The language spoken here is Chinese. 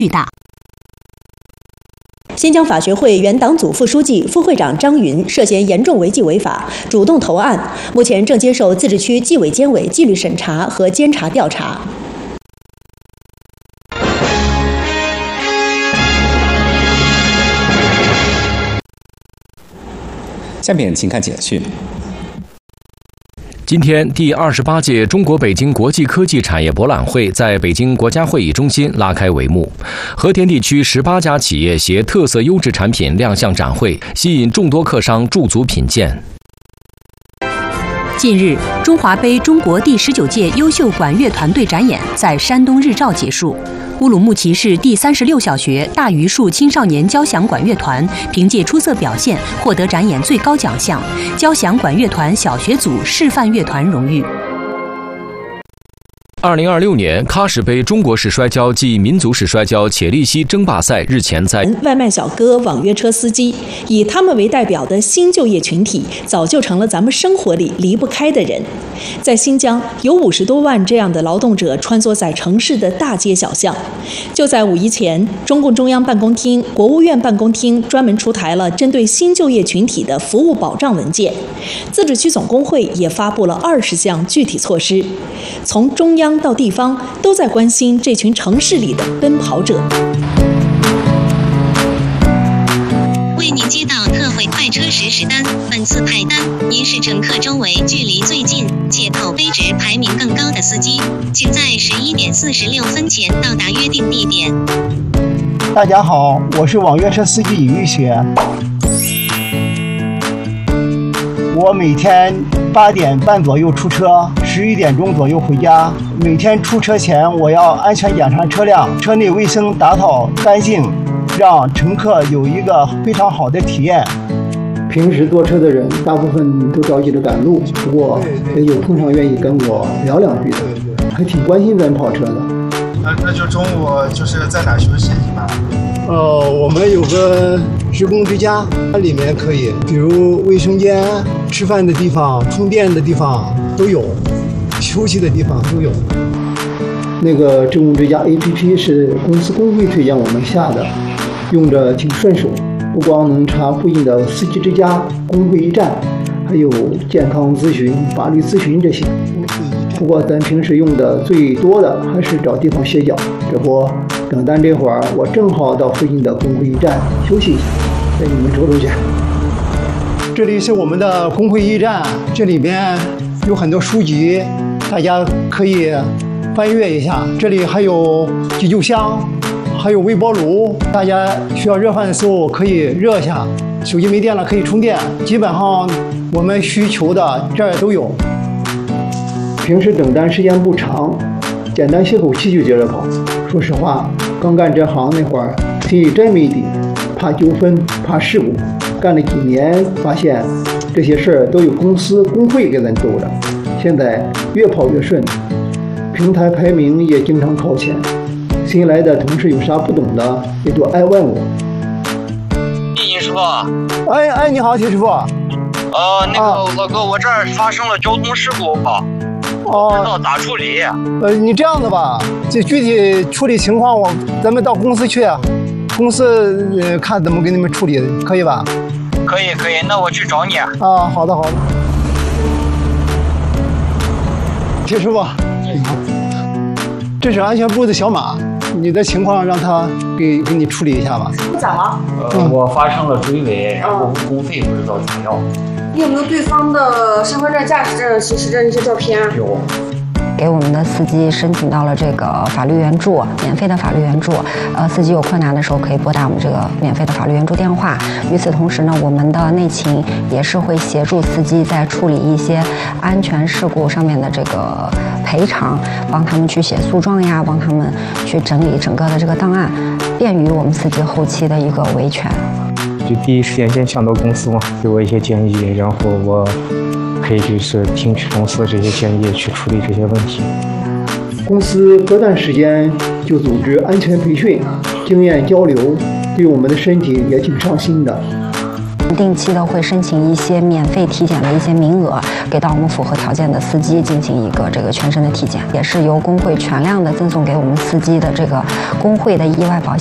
巨大。 新疆法学会原党组副书记、副会长张云涉嫌严重违纪违法，主动投案，目前正接受自治区纪委监委纪律审查和监察调查。 下面请看简讯。 今天，第28届中国北京国际科技产业博览会在北京国家会议中心拉开帷幕。和田地区18家企业携特色优质产品亮相展会，吸引众多客商驻足品鉴。 近日，中华杯中国第19届优秀管乐团队展演在山东日照结束。乌鲁木齐市第36小学大榆树青少年交响管乐团凭借出色表现，获得展演最高奖项——交响管乐团小学组示范乐团荣誉。 2026年喀什杯中国式摔跤暨民族式摔跤且利西争霸赛日前在外卖小哥、网约车司机，以他们为代表的新就业群体，早就成了咱们生活里离不开的人。在新疆，有50多万这样的劳动者穿梭在城市的大街小巷。就在5一前，中共中央办公厅、国务院办公厅专门出台了针对新就业群体的服务保障文件，自治区总工会也发布了20项具体措施，从中央到地方都在关心这群城市里的奔跑者。 为您接到特惠快车实时单，本次派单，您是乘客中为距离最近且口碑值排名更高的司机，请在11点46分前到达约定地点。 大家好，我是网约车司机李玉雪。我每天8点半左右出车，11点钟左右回家。每天出车前，我要安全检查车辆，车内卫生打扫干净，让乘客有一个非常好的体验。 平时坐车的人大部分都着急着赶路，不过也有通常愿意跟我聊两句的，还挺关心咱跑车的。 那就中午就是在哪休息一般？ 我们有个职工之家，它里面可以，比如卫生间、吃饭的地方、充电的地方都有，休息的地方都有。 那个职工之家 APP 是公司工会推荐我们下的，用着挺顺手，不光能查附近的司机之家、工会驿站，还有健康咨询、法律咨询这些。不过咱平时用的最多的还是找地方歇脚，这不等单这会儿，我正好到附近的工会驿站休息一下，带你们走走去。 这里是我们的工会驿站，这里边有很多书籍，大家可以翻阅一下。这里还有急救箱，还有微波炉，大家需要热饭的时候可以热一下。手机没电了可以充电，基本上我们需求的这儿都有。 平时等单时间不长，简单歇口气就接着跑。说实话，刚干这行那会儿，心里真没底，怕纠纷，怕事故。干了几年，发现这些事儿都有公司工会给咱兜着。现在越跑越顺，平台排名也经常靠前。新来的同事有啥不懂的，也都爱问我。 尹师傅。 哎，你好，铁师傅。 那个老哥，我这儿发生了交通事故，不知道咋处理。 你这样子吧，这具体处理情况咱们到公司去，公司看怎么给你们处理，可以吧？ 可以，那我去找你。 好的。铁师傅，你好，这是安全部的小马，你的情况让他给你处理一下吧。 咋了？ 我发生了追尾，然后公费不知道咋要。 你有没有对方的身份证、驾驶证、行驶证一些照片？ 有。 给我们的司机申请到了这个法律援助，免费的法律援助。司机有困难的时候可以拨打我们这个免费的法律援助电话。与此同时呢，我们的内勤也是会协助司机在处理一些安全事故上面的这个赔偿，帮他们去写诉状呀，帮他们去整理整个的这个档案，便于我们司机后期的一个维权。 就第一时间先想到公司嘛，给我一些建议，然后我可以就是听取公司这些建议去处理这些问题。 公司隔段时间就组织安全培训、经验交流，对我们的身体也挺上心的。 定期的会申请一些免费体检的一些名额，给到我们符合条件的司机进行一个这个全身的体检，也是由工会全量的赠送给我们司机的这个工会的意外保险。